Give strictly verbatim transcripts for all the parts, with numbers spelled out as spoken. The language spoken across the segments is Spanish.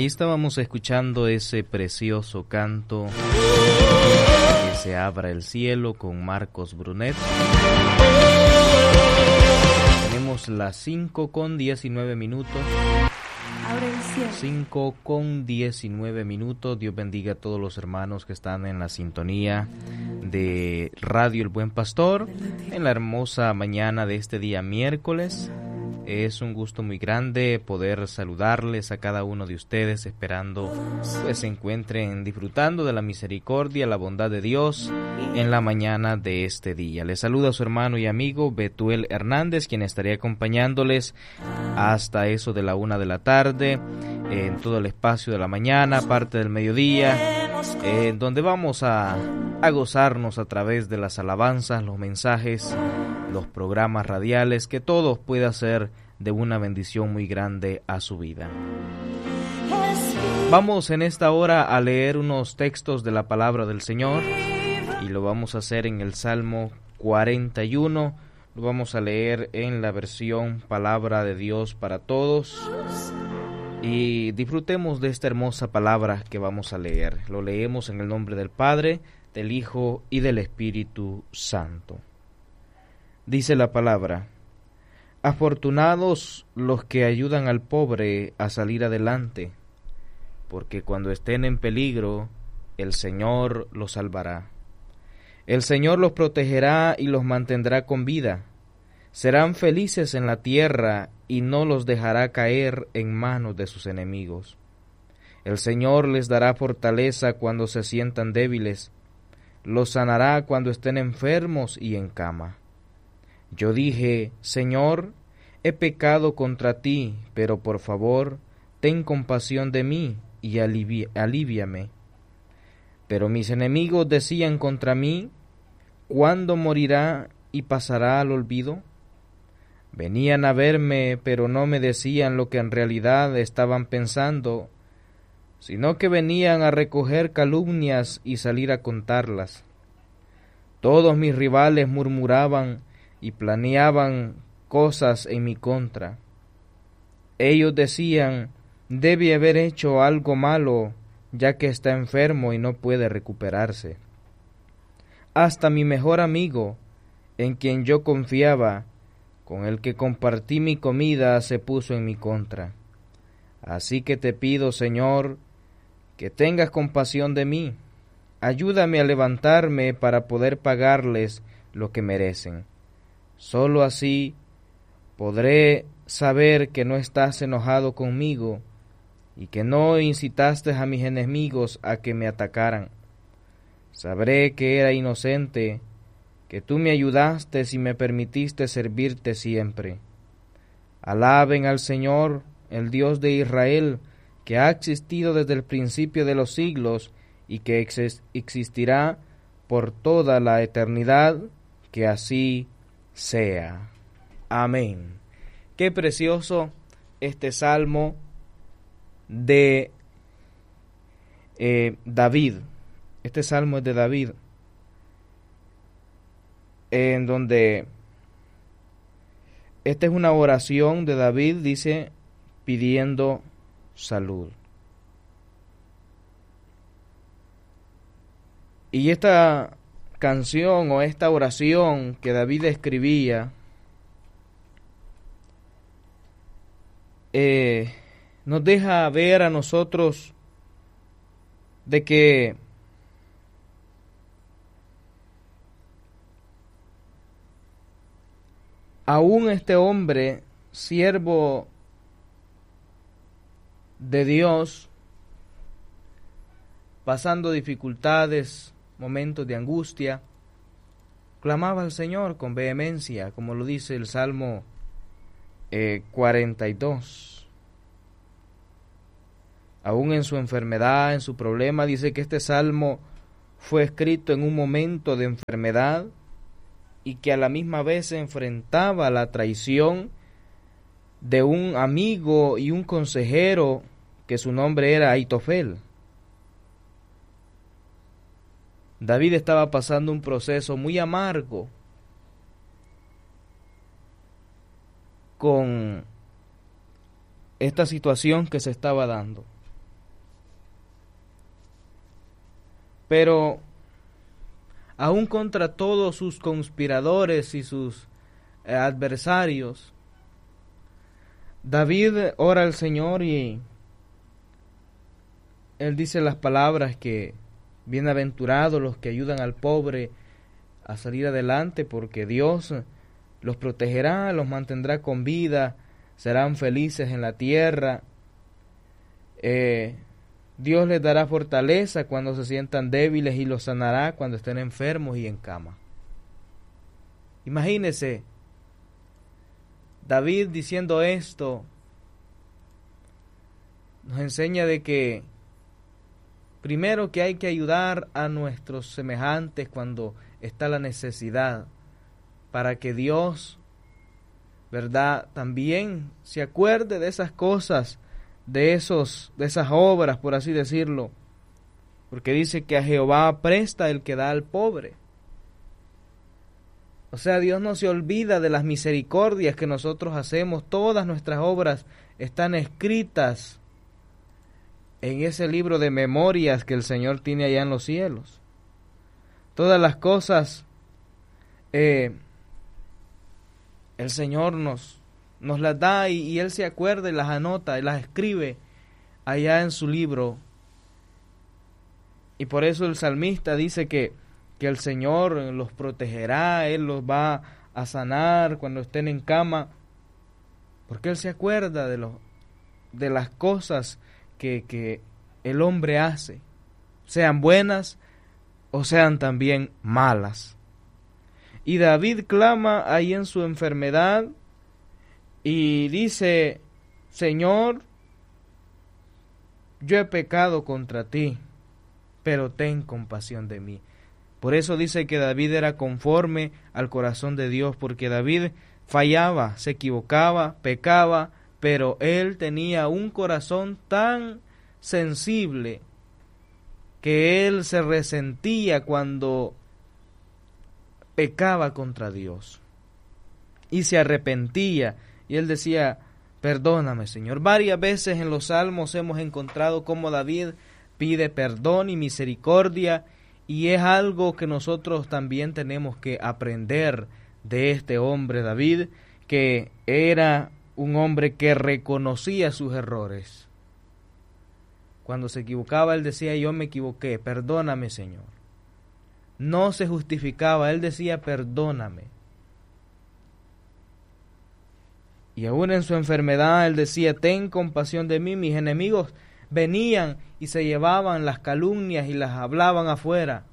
Ahí estábamos escuchando ese precioso canto, Que se abra el cielo, con Marcos Brunet. Tenemos las cinco con diecinueve minutos. Abre el cielo. cinco con diecinueve minutos. Dios bendiga a todos los hermanos que están en la sintonía de Radio El Buen Pastor en la hermosa mañana de este día miércoles. Es un gusto muy grande poder saludarles a cada uno de ustedes, esperando pues se encuentren disfrutando de la misericordia, la bondad de Dios en la mañana de este día. Les saluda su hermano y amigo Betuel Hernández, quien estaré acompañándoles hasta eso de la una de la tarde, en todo el espacio de la mañana, parte del mediodía, en donde vamos a, a gozarnos a través de las alabanzas, los mensajes, los programas radiales, que todo pueda ser de una bendición muy grande a su vida. Vamos en esta hora a leer unos textos de la palabra del Señor y lo vamos a hacer en el Salmo cuarenta y uno. Lo vamos a leer en la versión Palabra de Dios para Todos y disfrutemos de esta hermosa palabra que vamos a leer. Lo leemos en el nombre del Padre, del Hijo y del Espíritu Santo. Dice la palabra: afortunados los que ayudan al pobre a salir adelante, porque cuando estén en peligro, el Señor los salvará. El Señor los protegerá y los mantendrá con vida. Serán felices en la tierra y no los dejará caer en manos de sus enemigos. El Señor les dará fortaleza cuando se sientan débiles. Los sanará cuando estén enfermos y en cama. Yo dije: Señor, he pecado contra ti, pero por favor, ten compasión de mí y alivi- alivíame. Pero mis enemigos decían contra mí: ¿cuándo morirá y pasará al olvido? Venían a verme, pero no me decían lo que en realidad estaban pensando, sino que venían a recoger calumnias y salir a contarlas. Todos mis rivales murmuraban y planeaban cosas en mi contra. Ellos decían: debe haber hecho algo malo, ya que está enfermo y no puede recuperarse. Hasta mi mejor amigo, en quien yo confiaba, con el que compartí mi comida, se puso en mi contra. Así que te pido, Señor, que tengas compasión de mí. Ayúdame a levantarme para poder pagarles lo que merecen. Solo así podré saber que no estás enojado conmigo y que no incitaste a mis enemigos a que me atacaran. Sabré que era inocente, que tú me ayudaste y me permitiste servirte siempre. Alaben al Señor, el Dios de Israel, que ha existido desde el principio de los siglos y que ex- existirá por toda la eternidad, que así sea. Amén. Qué precioso este salmo de eh, David. Este salmo es de David, en donde esta es una oración de David, dice, pidiendo salud. Y esta canción o esta oración que David escribía eh, nos deja ver a nosotros de que aún este hombre, siervo de Dios, pasando dificultades, momentos de angustia, clamaba al Señor con vehemencia, como lo dice el Salmo eh, cuarenta y dos. Aún en su enfermedad, en su problema, dice que este salmo fue escrito en un momento de enfermedad y que a la misma vez se enfrentaba a la traición de un amigo y un consejero que su nombre era Aitofel. David estaba pasando un proceso muy amargo con esta situación que se estaba dando. Pero aún contra todos sus conspiradores y sus eh, adversarios, David ora al Señor y él dice las palabras que bienaventurados los que ayudan al pobre a salir adelante, porque Dios los protegerá, los mantendrá con vida, serán felices en la tierra. Eh, Dios les dará fortaleza cuando se sientan débiles y los sanará cuando estén enfermos y en cama. Imagínese David diciendo esto, nos enseña de que primero que hay que ayudar a nuestros semejantes cuando está la necesidad, para que Dios, ¿verdad?, también se acuerde de esas cosas, de esos, de esas obras, por así decirlo, porque dice que a Jehová presta el que da al pobre. O sea, Dios no se olvida de las misericordias que nosotros hacemos. Todas nuestras obras están escritas en ese libro de memorias que el Señor tiene allá en los cielos. Todas las cosas eh, el Señor nos, nos las da y, y Él se acuerda y las anota y las escribe allá en su libro. Y por eso el salmista dice que, que el Señor los protegerá, Él los va a sanar cuando estén en cama, porque Él se acuerda de, los, de las cosas que, que el hombre hace, sean buenas o sean también malas. Y David clama ahí en su enfermedad y dice: Señor, yo he pecado contra ti, pero ten compasión de mí. Por eso dice que David era conforme al corazón de Dios, porque David fallaba, se equivocaba, pecaba, pero él tenía un corazón tan sensible que él se resentía cuando pecaba contra Dios y se arrepentía, y él decía: perdóname, Señor. Varias veces en los salmos hemos encontrado cómo David pide perdón y misericordia, y es algo que nosotros también tenemos que aprender de este hombre David, que era un hombre que reconocía sus errores. Cuando se equivocaba, él decía: yo me equivoqué, perdóname, Señor. No se justificaba, él decía: perdóname. Y aún en su enfermedad, él decía: ten compasión de mí. Mis enemigos venían y se llevaban las calumnias y las hablaban afuera.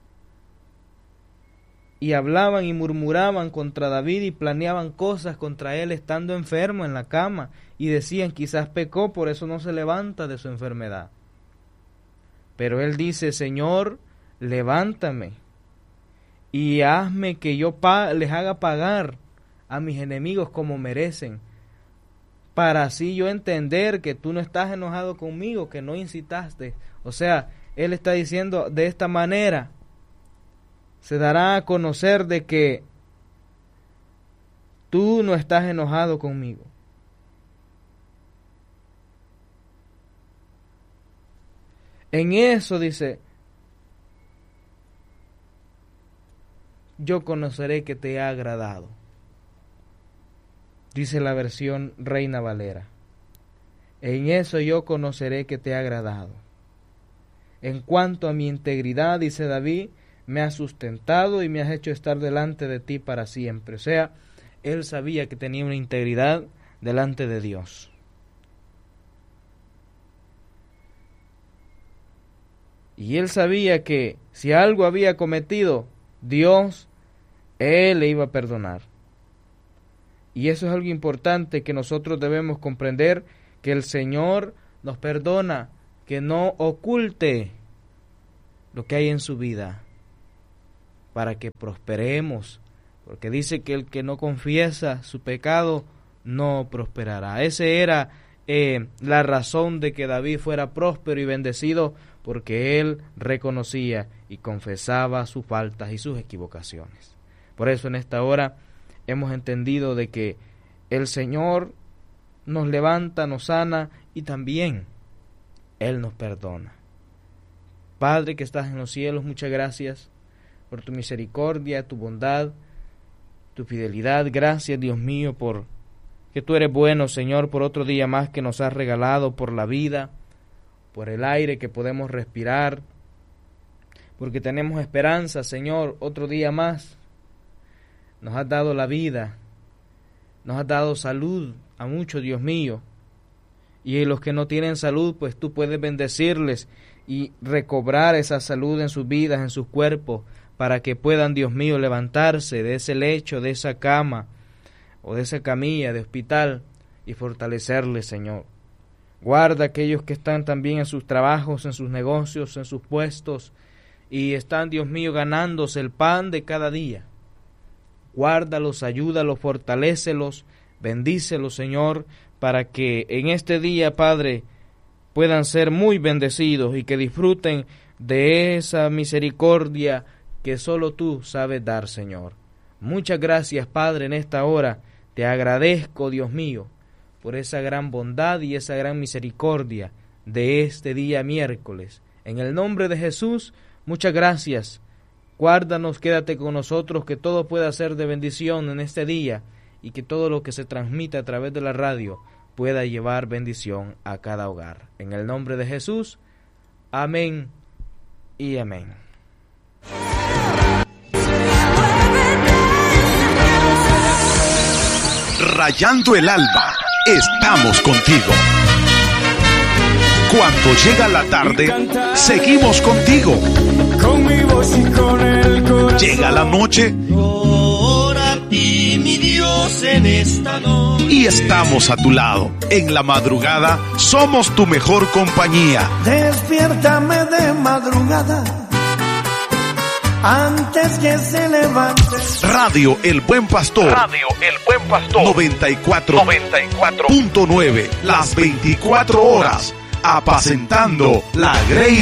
Y hablaban y murmuraban contra David y planeaban cosas contra él estando enfermo en la cama. Y decían: quizás pecó, por eso no se levanta de su enfermedad. Pero él dice: Señor, levántame y hazme que yo pa- les haga pagar a mis enemigos como merecen, para así yo entender que tú no estás enojado conmigo, que no incitaste. O sea, él está diciendo de esta manera, se dará a conocer de que tú no estás enojado conmigo. En eso dice: yo conoceré que te ha agradado. Dice la versión Reina Valera: en eso yo conoceré que te ha agradado. En cuanto a mi integridad, dice David, me has sustentado y me has hecho estar delante de ti para siempre. O sea, él sabía que tenía una integridad delante de Dios. Y él sabía que si algo había cometido, Dios, él le iba a perdonar. Y eso es algo importante que nosotros debemos comprender, que el Señor nos perdona, que no oculte lo que hay en su vida, para que prosperemos, porque dice que el que no confiesa su pecado no prosperará. Esa era eh, la razón de que David fuera próspero y bendecido, porque él reconocía y confesaba sus faltas y sus equivocaciones. Por eso en esta hora hemos entendido de que el Señor nos levanta, nos sana y también Él nos perdona, Padre que estás en los cielos, muchas gracias por tu misericordia, tu bondad, tu fidelidad. Gracias, Dios mío, por que tú eres bueno, Señor, por otro día más que nos has regalado, por la vida, por el aire que podemos respirar, porque tenemos esperanza, Señor, otro día más. Nos has dado la vida, nos has dado salud a muchos, Dios mío, y los que no tienen salud, pues tú puedes bendecirles y recobrar esa salud en sus vidas, en sus cuerpos, para que puedan, Dios mío, levantarse de ese lecho, de esa cama o de esa camilla de hospital y fortalecerles, Señor. Guarda a aquellos que están también en sus trabajos, en sus negocios, en sus puestos y están, Dios mío, ganándose el pan de cada día. Guárdalos, ayúdalos, fortalécelos, bendícelos, Señor, para que en este día, Padre, puedan ser muy bendecidos y que disfruten de esa misericordia que solo tú sabes dar, Señor. Muchas gracias, Padre, en esta hora. Te agradezco, Dios mío, por esa gran bondad y esa gran misericordia de este día miércoles. En el nombre de Jesús, muchas gracias. Guárdanos, quédate con nosotros, que todo pueda ser de bendición en este día y que todo lo que se transmita a través de la radio pueda llevar bendición a cada hogar. En el nombre de Jesús, amén y amén. Rayando el alba, estamos contigo. Cuando llega la tarde, seguimos contigo. Con mi voz y con el corazón. Llega la noche. Ora a ti, mi Dios, en esta noche. Y estamos a tu lado. En la madrugada, somos tu mejor compañía. Despiértame de madrugada, antes que se levante. Radio El Buen Pastor. Radio El Buen Pastor. noventa y cuatro punto nueve. Las veinticuatro horas. Apacentando la grey